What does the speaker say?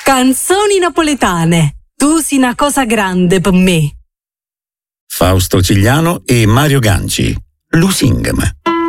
Canzoni napoletane. Tu sei una cosa grande per me. Fausto Cigliano e Mario Ganci. Lusingam.